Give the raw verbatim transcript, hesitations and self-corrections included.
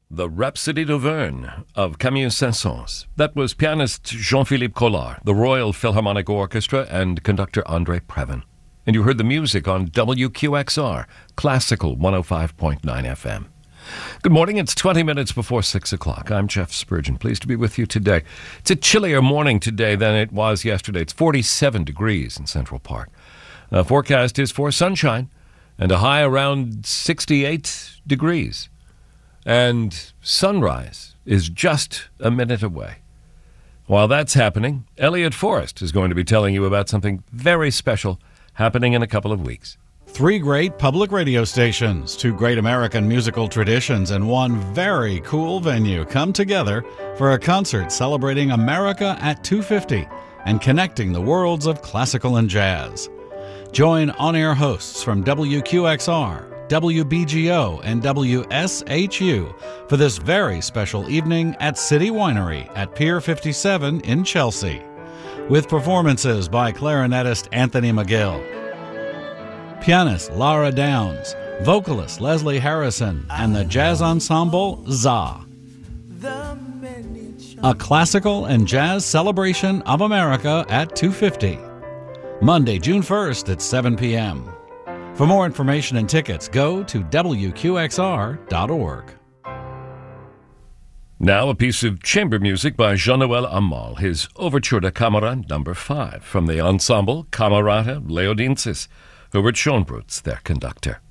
The Rhapsody d'Auvergne of Camille Saint-Saëns. That was pianist Jean-Philippe Collard, the Royal Philharmonic Orchestra, and conductor André Previn. And you heard the music on W Q X R, Classical one oh five point nine F M. Good morning, it's twenty minutes before six o'clock. I'm Jeff Spurgeon, pleased to be with you today. It's a chillier morning today than it was yesterday. It's forty-seven degrees in Central Park. The forecast is for sunshine and a high around sixty-eight degrees. And sunrise is just a minute away. While that's happening, Elliot Forrest is going to be telling you about something very special happening in a couple of weeks. Three great public radio stations, two great American musical traditions, and one very cool venue come together for a concert celebrating America at two fifty and connecting the worlds of classical and jazz. Join on-air hosts from W Q X R, W B G O, and W S H U for this very special evening at City Winery at Pier fifty-seven in Chelsea, with performances by clarinetist Anthony McGill, pianist Lara Downs, vocalist Leslie Harrison, and the jazz ensemble Za. A classical and jazz celebration of America at two fifty. Monday, June first at seven p.m. For more information and tickets, go to W Q X R dot org. Now a piece of chamber music by Jean-Noël Amal, his Overture to Camera number five, from the ensemble Camerata Leodensis. Hubert Schönbrutz, their conductor.